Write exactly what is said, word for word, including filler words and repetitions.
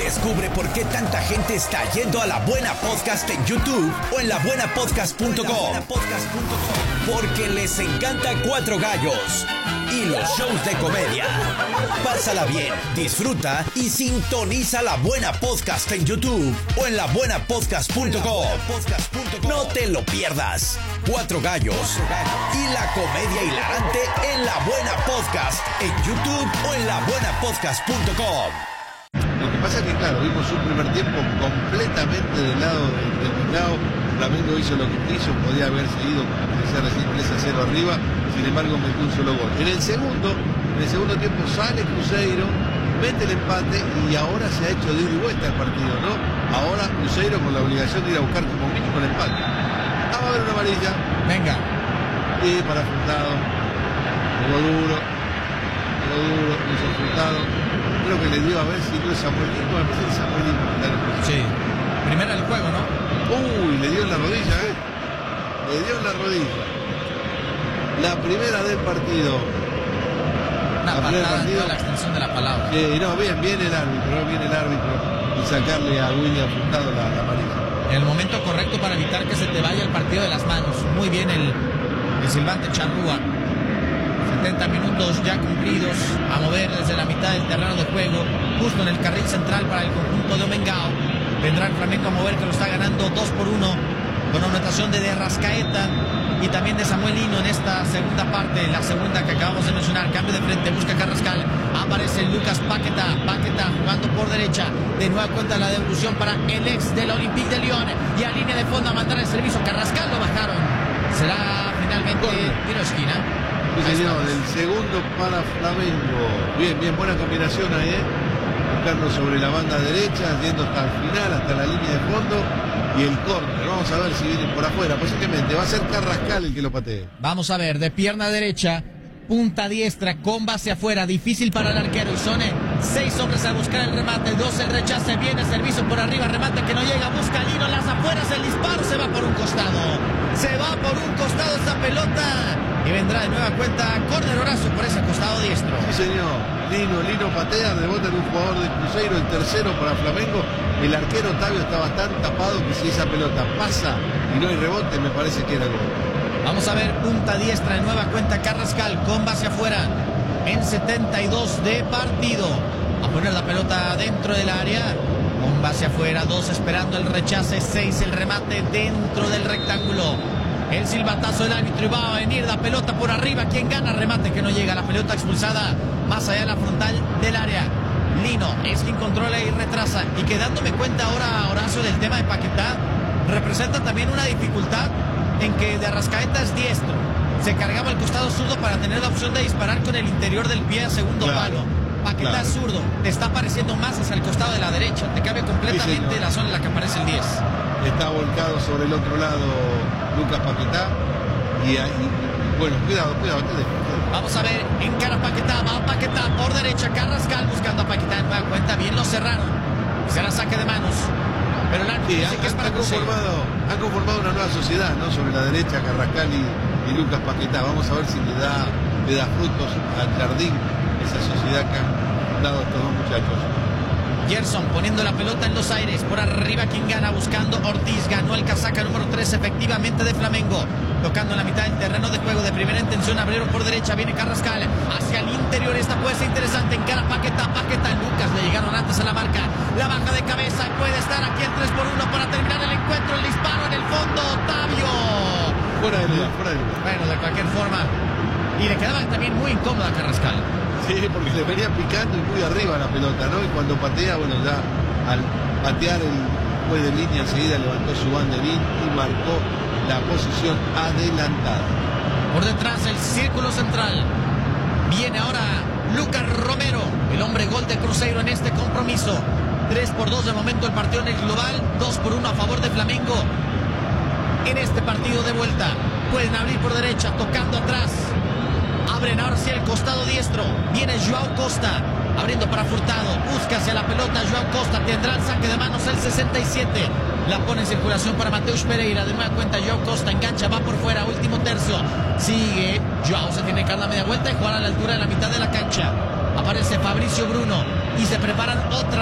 Descubre por qué tanta gente está yendo a La Buena Podcast en YouTube o en la buena podcast punto com. Porque les encanta Cuatro Gallos y los shows de comedia. Pásala bien, disfruta y sintoniza La Buena Podcast en YouTube o en la buena podcast punto com. No te lo pierdas. Cuatro Gallos y la comedia hilarante en La Buena Podcast en YouTube o en la buena podcast punto com. Lo que pasa es que, claro, vimos un primer tiempo completamente del lado del Bilbao. Flamengo hizo lo que quiso, podía haber seguido, como decía recién, tres a cero arriba, sin embargo metió un solo gol. En el segundo, en el segundo tiempo sale Cruzeiro, mete el empate y ahora se ha hecho de ida y vuelta el partido, ¿no? Ahora Cruzeiro con la obligación de ir a buscar como mínimo el empate. Ah, va a haber una amarilla. Venga. Y para Furtado. Pegó duro. Pegó duro, hizo Furtado. Creo que le dio a ver si no es Samuelino, me parece que es Samuelino. Sí. Primera del juego, ¿no? Uy, le dio en la rodilla, ¿eh? Le dio en la rodilla. La primera del partido. Una patada en toda la extensión de la palabra. Sí, no, bien, bien el árbitro, bien el árbitro. Y sacarle a William Furtado la, la amarilla. En el momento correcto para evitar que se te vaya el partido de las manos. Muy bien el, el silbante Charrúa. setenta minutos ya cumplidos a mover desde la mitad del terreno de juego, justo en el carril central para el conjunto de Omengao. Vendrá el Flamengo a mover, que lo está ganando dos por uno con anotación de De Rascaeta y también de Samuel Lino en esta segunda parte, la segunda que acabamos de mencionar. Cambio de frente, busca Carrascal, aparece Lucas Paquetá, Paquetá jugando por derecha, de nueva cuenta la devolución para el ex del Olympique de Lyon y a línea de fondo a mandar el servicio. Carrascal lo bajaron, será finalmente tiro de esquina. Sí, señor, el segundo para Flamengo. Bien, bien, buena combinación ahí, ¿eh? Buscando sobre la banda derecha, yendo hasta el final, hasta la línea de fondo. Y el córner, vamos a ver si viene por afuera. Posiblemente va a ser Carrascal el que lo patee. Vamos a ver, de pierna derecha, punta diestra, con base afuera, difícil para el arquero. Y son seis hombres a buscar el remate, dos el rechace, viene servicio por arriba, remate que no llega, busca Lino, las afueras, el disparo, se va por un costado. Se va por un costado esta pelota. Y vendrá de nueva cuenta córner Horacio por ese costado diestro. Sí, señor. Lino, Lino patea, rebota en un jugador de Cruzeiro, el tercero para Flamengo. El arquero Otavio estaba tan tapado que si esa pelota pasa y no hay rebote, me parece que era gol. Vamos a ver, punta diestra, de nueva cuenta Carrascal, con base afuera, en setenta y dos de partido. A poner la pelota dentro del área, con base afuera, dos esperando el rechace, seis el remate dentro del rectángulo. El silbatazo del árbitro y va a venir la pelota por arriba. ¿Quién gana? Remate que no llega. La pelota expulsada más allá de la frontal del área. Lino es quien controla y retrasa. Y quedándome cuenta ahora, Horacio, del tema de Paquetá, representa también una dificultad en que De Rascaeta es diestro. Se cargaba el costado zurdo para tener la opción de disparar con el interior del pie a segundo claro, palo. Paquetá claro. es zurdo. Te está apareciendo más hacia el costado de la derecha. Te cambia completamente sí, la zona en la que aparece el diez. Está volcado sobre el otro lado Lucas Paquetá. Y, y bueno, cuidado, cuidado. Vamos a ver, encara Paquetá, va Paquetá por derecha, Carrascal buscando a Paquetá en nueva cuenta, bien lo cerraron. Será saque de manos. Pero el árbitro sí, dice han, que es para han conformado, han conformado una nueva sociedad, ¿no? Sobre la derecha, Carrascal y, y Lucas Paquetá. Vamos a ver si le da, le da frutos al jardín esa sociedad que han dado estos dos muchachos. Gerson poniendo la pelota en los aires, por arriba quien gana, buscando Ortiz, ganó el casaca número tres efectivamente de Flamengo, tocando en la mitad del terreno de juego, de primera intención, abrieron por derecha, viene Carrascal, hacia el interior, esta puede ser interesante, encara Paquetá, Paquetá, Lucas, le llegaron antes a la marca, la baja de cabeza, puede estar aquí el tres por uno para terminar el encuentro, el disparo en el fondo, Otavio. Fuera de lugar, fuera de lugar. Bueno, de cualquier forma, y le quedaba también muy incómoda a Carrascal. Sí, porque le venía picando y muy arriba la pelota, ¿no? Y cuando patea, bueno, ya al patear el juez de línea enseguida levantó su banderín y marcó la posición adelantada. Por detrás el círculo central. Viene ahora Lucas Romero, el hombre gol de Cruzeiro en este compromiso. tres por dos de momento el partido en el global, dos por uno a favor de Flamengo. En este partido de vuelta, pueden abrir por derecha, tocando atrás. Abren ahora hacia el costado diestro. Viene Joao Costa, abriendo para Furtado. Busca hacia la pelota Joao Costa. Tendrá el saque de manos el sesenta y siete. La pone en circulación para Mateus Pereira. De nueva cuenta Joao Costa engancha, va por fuera. Último tercio. Sigue. Joao se tiene que dar la media vuelta y jugar a la altura de la mitad de la cancha. Aparece Fabricio Bruno y se preparan otra.